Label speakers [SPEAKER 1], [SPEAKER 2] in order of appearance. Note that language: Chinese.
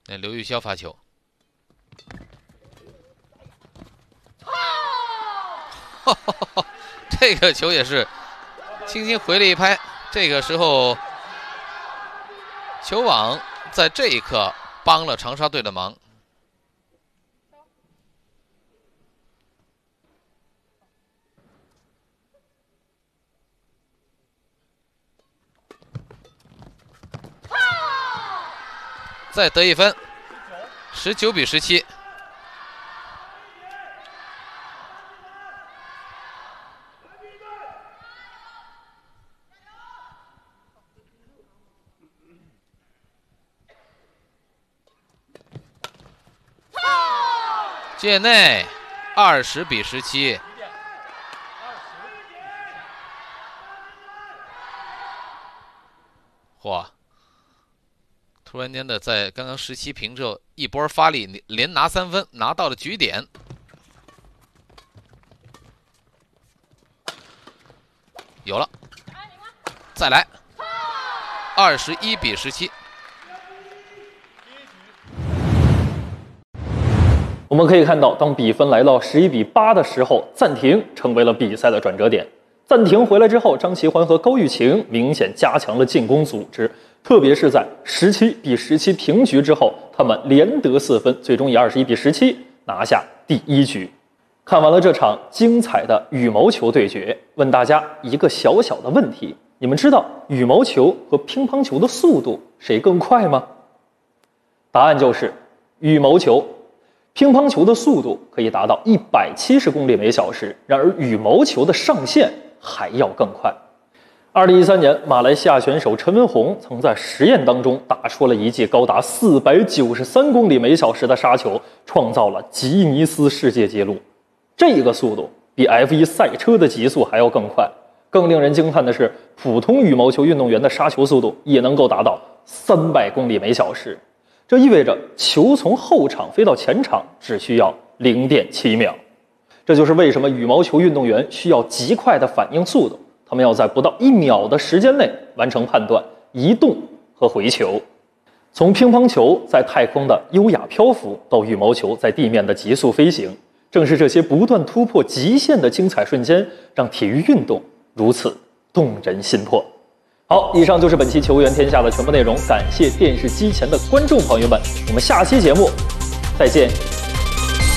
[SPEAKER 1] 那刘玉霄发球，这个球也是轻轻回了一拍。这个时候，球网在这一刻帮了长沙队的忙。再得一分，19比17。界内20比17。哇！突然间的，在刚刚17平之后，一波发力，连拿3分，拿到了局点。有了，再来，21比17。
[SPEAKER 2] 我们可以看到，当比分来到11比8的时候，暂停成为了比赛的转折点。暂停回来之后，张齐桓和高玉晴明显加强了进攻组织，特别是在17比17平局之后，他们连得4分，最终以21比17拿下第1局。看完了这场精彩的羽毛球对决，问大家一个小小的问题：你们知道羽毛球和乒乓球的速度谁更快吗？答案就是羽毛球。乒乓球的速度可以达到170公里每小时，然而羽毛球的上限还要更快。2013年，马来西亚选手陈文宏曾在实验当中打出了一记高达493公里每小时的杀球，创造了吉尼斯世界纪录。这个速度比 F1 赛车的极速还要更快。更令人惊叹的是，普通羽毛球运动员的杀球速度也能够达到300公里每小时。这意味着球从后场飞到前场只需要0.7秒。这就是为什么羽毛球运动员需要极快的反应速度，他们要在不到1秒的时间内完成判断、移动和回球。从乒乓球在太空的优雅漂浮到羽毛球在地面的急速飞行，正是这些不断突破极限的精彩瞬间，让体育运动如此动人心魄。好，以上就是本期球员天下的全部内容，感谢电视机前的观众朋友们，我们下期节目再见。